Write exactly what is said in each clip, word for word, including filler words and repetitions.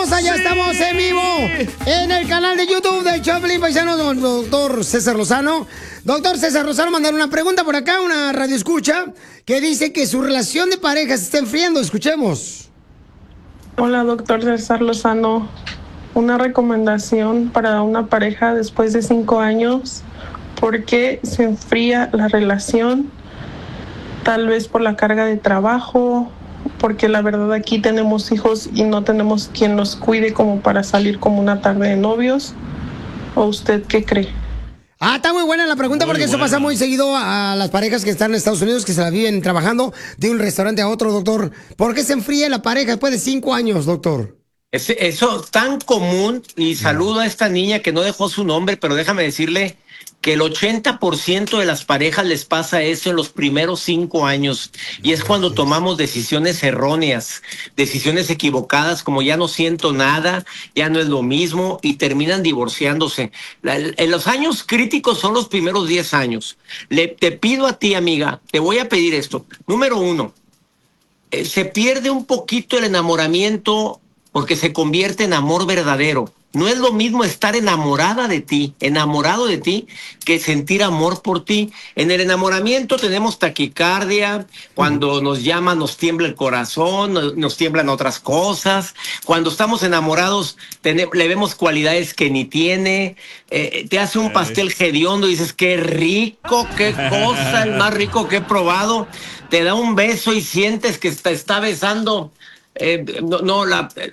hermosa, ya estamos en vivo en el canal de YouTube de Choplin Paisano, don doctor César Lozano. Doctor César Lozano, mandaron una pregunta por acá, una radio escucha, que dice que su relación de pareja se está enfriando. Escuchemos. Hola, doctor César Lozano. Una recomendación para una pareja después de cinco años. ¿Por qué se enfría la relación? Tal vez por la carga de trabajo, porque la verdad aquí tenemos hijos y no tenemos quien nos cuide como para salir como una tarde de novios. ¿O usted qué cree? Ah, está muy buena la pregunta, muy porque buena. Eso pasa muy seguido a las parejas que están en Estados Unidos, que se la viven trabajando de un restaurante a otro, doctor. ¿Por qué se enfría la pareja después de cinco años, doctor? Es, eso tan común, y saludo a esta niña que no dejó su nombre, pero déjame decirle que el ochenta por ciento de las parejas les pasa eso en los primeros cinco años, y es cuando tomamos decisiones erróneas, decisiones equivocadas, como ya no siento nada, ya no es lo mismo, y terminan divorciándose. La, en los años críticos son los primeros diez años. Le, te pido a ti, amiga, te voy a pedir esto. Número uno, eh, se pierde un poquito el enamoramiento porque se convierte en amor verdadero. No es lo mismo estar enamorada de ti, enamorado de ti, que sentir amor por ti. En el enamoramiento tenemos taquicardia, cuando nos llama nos tiembla el corazón, nos, nos tiemblan otras cosas. Cuando estamos enamorados tenemos, le vemos cualidades que ni tiene, eh, te hace un pastel hediondo y dices, qué rico, qué cosa, el más rico que he probado. Te da un beso y sientes que está, está besando... Eh, no, no, la, eh,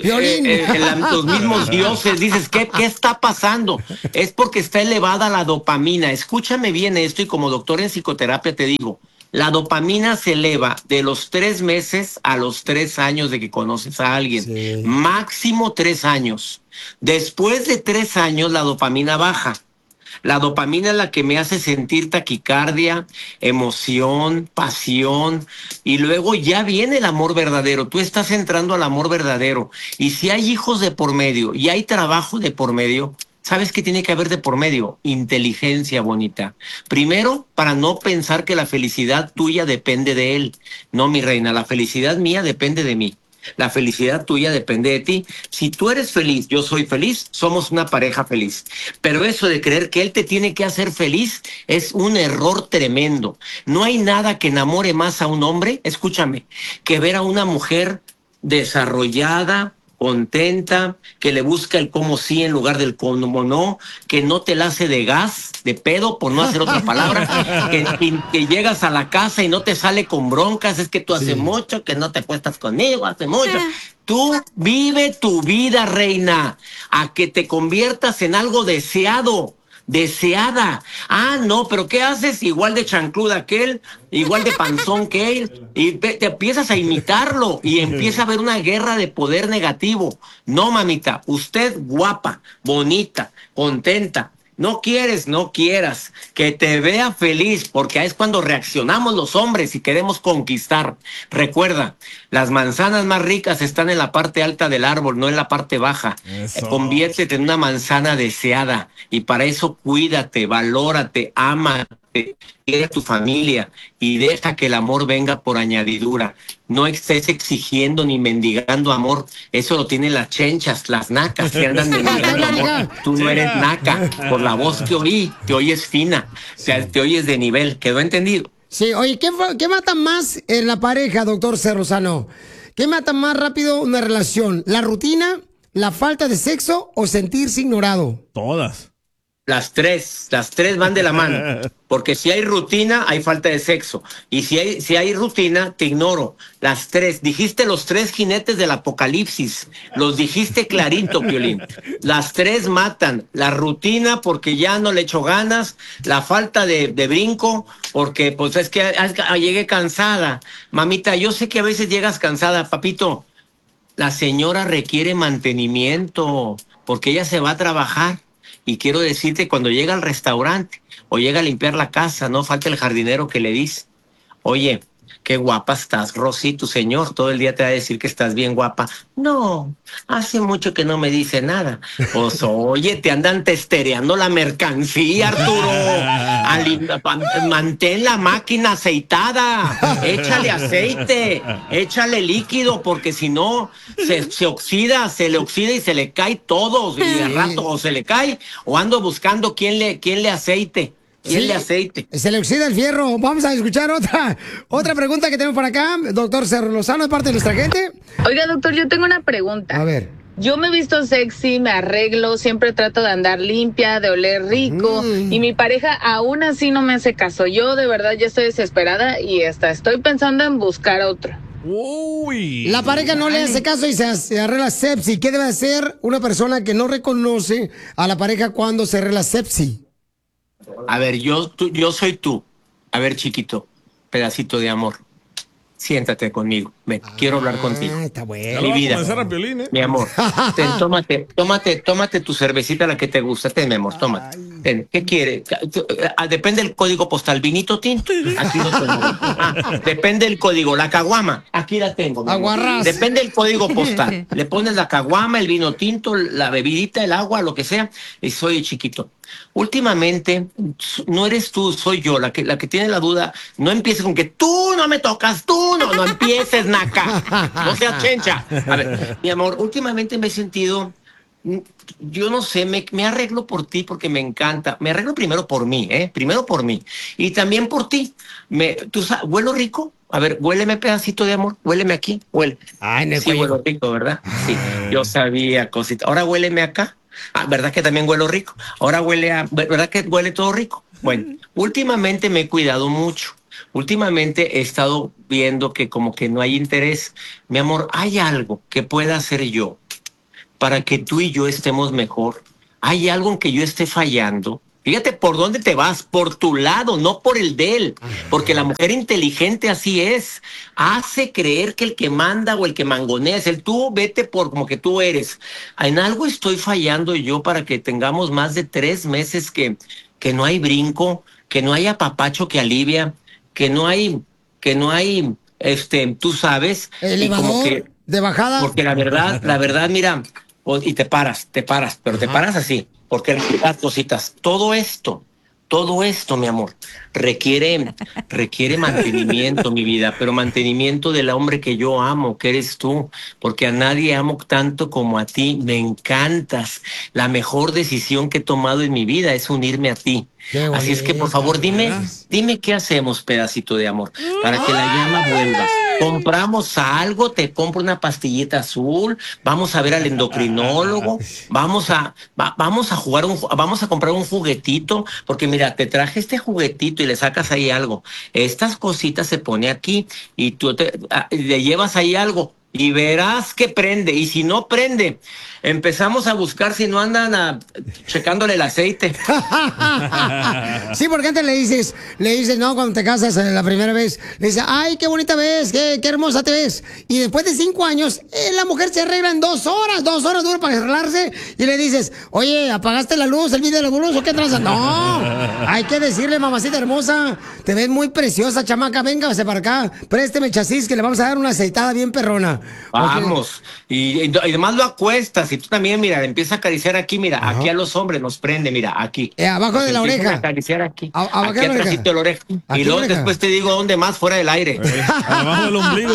eh, eh, la, los mismos dioses, dices, ¿qué, ¿qué está pasando? Es porque está elevada la dopamina. Escúchame bien esto, y como doctor en psicoterapia te digo, la dopamina se eleva de los tres meses a los tres años de que conoces a alguien. Sí. Máximo tres años. Después de tres años la dopamina baja. La dopamina es la que me hace sentir taquicardia, emoción, pasión, y luego ya viene el amor verdadero. Tú estás entrando al amor verdadero. Y si hay hijos de por medio y hay trabajo de por medio, ¿sabes qué tiene que haber de por medio? Inteligencia, bonita. Primero, para no pensar que la felicidad tuya depende de él. No, mi reina, la felicidad mía depende de mí. La felicidad tuya depende de ti. Si tú eres feliz, yo soy feliz, somos una pareja feliz. Pero eso de creer que él te tiene que hacer feliz es un error tremendo. No hay nada que enamore más a un hombre, escúchame, que ver a una mujer desarrollada, contenta, que le busca el cómo sí en lugar del cómo no, que no te la hace de gas, de pedo, por no hacer otra palabra, que, que, que llegas a la casa y no te sale con broncas, es que tú haces sí. mucho, que no te acuestas conmigo, hace mucho. Tú vive tu vida, reina, a que te conviertas en algo deseado. Deseada. Ah, no, pero ¿qué haces? Igual de chancluda que él, igual de panzón que él, y te empiezas a imitarlo y empieza a haber una guerra de poder negativo. No, mamita, usted guapa, bonita, contenta. No quieres, no quieras, que te vea feliz, porque es cuando reaccionamos los hombres y queremos conquistar. Recuerda, las manzanas más ricas están en la parte alta del árbol, no en la parte baja. Eso. Conviértete en una manzana deseada, y para eso cuídate, valórate, ámate, quiere a tu familia y deja que el amor venga por añadidura. No estés exigiendo ni mendigando amor. Eso lo tienen las chenchas, las nacas que andan mendigando amor. Tú no eres naca. Por la voz que oí, te oyes fina. O sea, te oyes de nivel. ¿Quedó entendido? Sí, oye, ¿qué, qué mata más en la pareja, doctor Cerrozano? ¿Qué mata más rápido una relación? ¿La rutina, la falta de sexo o sentirse ignorado? Todas. Las tres, las tres van de la mano, porque si hay rutina, hay falta de sexo, y si hay, si hay rutina, te ignoro. Las tres, dijiste los tres jinetes del apocalipsis, los dijiste clarito, Piolín. Las tres matan, la rutina porque ya no le echo ganas, la falta de, de brinco, porque pues es que ah, llegué cansada. Mamita, yo sé que a veces llegas cansada, papito, la señora requiere mantenimiento, porque ella se va a trabajar. Y quiero decirte, cuando llega al restaurante o llega a limpiar la casa, no falta el jardinero que le dice, oye, qué guapa estás, Rosy, tu señor. Todo el día te va a decir que estás bien guapa. No, hace mucho que no me dice nada. Pues oye, te andan testereando la mercancía, Arturo. Ali- mantén la máquina aceitada. Échale aceite, échale líquido, porque si no, se, se oxida, se le oxida y se le cae todo. Y de rato o se le cae, o ando buscando quién le, quién le aceite. ¿Quién Sí, le aceite? se le oxida el fierro. Vamos a escuchar otra otra pregunta que tenemos por acá. Doctor César Lozano, de parte de nuestra gente. Oiga, doctor, yo tengo una pregunta. A ver. Yo me he visto sexy, me arreglo, siempre trato de andar limpia, de oler rico, Mm. y mi pareja aún así no me hace caso. Yo de verdad ya estoy desesperada y hasta estoy pensando en buscar otro. Uy. La pareja no le hace caso y se, se arregla sepsi. ¿Qué debe hacer una persona que no reconoce a la pareja cuando se arregla sepsi? A ver, yo, tú- yo soy tú. A ver, chiquito, pedacito de amor. Siéntate conmigo. Ven, quiero hablar contigo. Ah, está Ya bueno. lo Mi va a vida. comenzar a Piolín, ¿eh? Mi amor, ten, tómate, tómate, tómate tu cervecita, la que te gusta. Ten, mi amor, tómate. Ten, ¿qué quiere? Ah, depende del código postal. ¿Vinito tinto? Aquí lo tengo. Ah, depende del código. La caguama, aquí la tengo. mi amor. Aguarrás. Depende del código postal. Le pones la caguama, el vino tinto, la bebidita, el agua, lo que sea. Y soy chiquito. Últimamente, no eres tú, soy yo la que, la que tiene la duda. No empieces con que tú no me tocas, tú no, no empieces, naca. No seas chencha. A ver, mi amor, últimamente me he sentido, mm, yo no sé, me, me arreglo por ti porque me encanta. Me arreglo primero por mí, ¿eh? Primero por mí. Y también por ti. Me, ¿tú sabes, huelo rico? A ver, huéleme pedacito de amor, huéleme aquí, huele. Ay, en el Sí, cuello. huelo rico, ¿verdad? Sí, yo sabía, cosita. Ahora huéleme acá. Ah, ¿verdad que también huelo rico? Ahora huele a, ¿verdad que huele todo rico? Bueno, últimamente me he cuidado mucho. Últimamente he estado viendo que como que no hay interés. Mi amor, ¿hay algo que pueda hacer yo para que tú y yo estemos mejor? ¿Hay algo en que yo esté fallando? Fíjate por dónde te vas, por tu lado, no por el de él. Porque la mujer inteligente así es. Hace creer que el que manda o el que mangonea es el tú, vete por como que tú eres. En algo estoy fallando yo para que tengamos más de tres meses que, que no hay brinco, que no hay apapacho que alivia, que no hay, que no hay, este, tú sabes. y como Elevador que, de bajada. porque la verdad, la verdad, mira, o- y te paras, te paras, pero te paras así, porque las cositas, todo esto, todo esto, mi amor, requiere, requiere mantenimiento, mi vida, pero mantenimiento del hombre que yo amo, que eres tú, porque a nadie amo tanto como a ti, me encantas. La mejor decisión que he tomado en mi vida es unirme a ti. Qué Así es que, por favor, dime, dime qué hacemos, pedacito de amor, para que la llama vuelva. Compramos algo, te compro una pastillita azul, vamos a ver al endocrinólogo, vamos a, va- vamos a jugar un, ju- vamos a comprar un juguetito, porque mira, te traje este juguetito y le sacas ahí algo. Estas cositas se pone aquí y tú te, ah, le llevas ahí algo. Y verás que prende, y si no prende, empezamos a buscar si no andan a- checándole el aceite. Sí, porque antes le dices, le dices, no, cuando te casas eh, la primera vez, le dices, ay, qué bonita ves, qué, qué hermosa te ves. Y después de cinco años, eh, la mujer se arregla en dos horas, dos horas dura para arreglarse, y le dices, oye, ¿apagaste la luz, el video de la luz o qué tranza? No, hay que decirle, mamacita hermosa, te ves muy preciosa, chamaca, véngase para acá, présteme el chasis que le vamos a dar una aceitada bien perrona. Vamos, y, y, y además lo acuestas, y tú también, mira, le empiezas a acariciar aquí, mira, Ajá. aquí a los hombres nos prende, mira, aquí. Eh, abajo Nos de la empiezas oreja. a acariciar aquí, A- abajo aquí de la oreja. atrásito de la oreja. Aquí Y la luego oreja. después te digo dónde más, fuera del aire. Abajo del ombligo.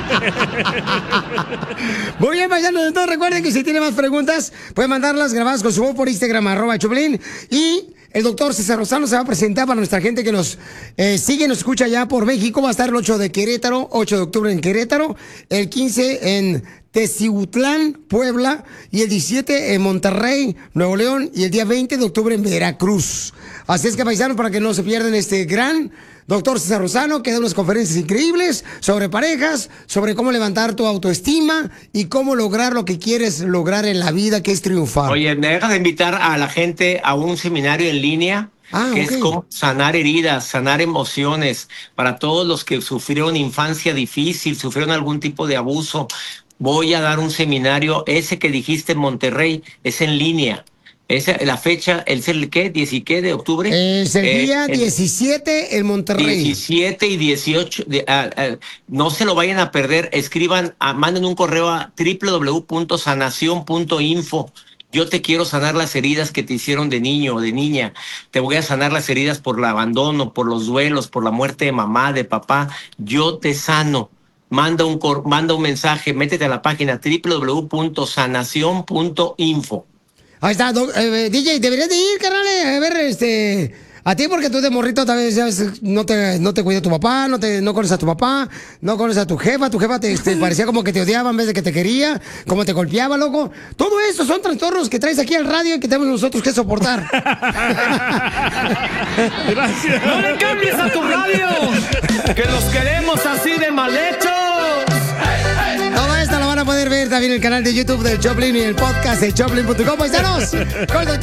Muy bien, paisanos, entonces recuerden que si tienen más preguntas, pueden mandarlas grabadas con su voz por Instagram, arroba Choplin. Y el doctor César Lozano se va a presentar para nuestra gente que nos eh, sigue, nos escucha ya por México. Va a estar el ocho de Querétaro, ocho de octubre en Querétaro, el quince en Teciutlán, Puebla, y el diecisiete en Monterrey, Nuevo León, y el día veinte de octubre en Veracruz. Así es que, paisanos, para que no se pierdan este gran doctor César Lozano, que da unas conferencias increíbles sobre parejas, sobre cómo levantar tu autoestima y cómo lograr lo que quieres lograr en la vida, que es triunfar. Oye, ¿me dejas de invitar a la gente a un seminario en línea? Ah, que ok. es cómo sanar heridas, sanar emociones, para todos los que sufrieron infancia difícil, sufrieron algún tipo de abuso. Voy a dar un seminario, ese que dijiste en Monterrey, es en línea. Esa, la fecha, ¿es el qué? ¿diez y qué de octubre? Es el Eh, día el diecisiete en Monterrey. diecisiete y dieciocho, de, ah, ah, no se lo vayan a perder, escriban, ah, manden un correo a doble u doble u doble u punto sanación punto info. Yo te quiero sanar las heridas que te hicieron de niño o de niña. Te voy a sanar las heridas por el abandono, por los duelos, por la muerte de mamá, de papá. Yo te sano. Manda un, cor manda un mensaje, métete a la página doble u doble u doble u punto sanación punto info. Ahí está, eh, D J, deberías de ir, carnal, a ver, este, a ti porque tú de morrito tal vez ya ves, no te, no te cuida tu papá, no te, no conoces a tu papá, no conoces a tu jefa, tu jefa te, te parecía como que te odiaba en vez de que te quería, como te golpeaba, loco. Todo eso son trastornos que traes aquí al radio y que tenemos nosotros que soportar. Gracias. ¡No le cambies a tu radio! ¡Que los queremos así de mal hechos! Todo esto lo van a poder ver también en el canal de YouTube del Choplin y el podcast de Choplin punto com. Paisanos, con el doctor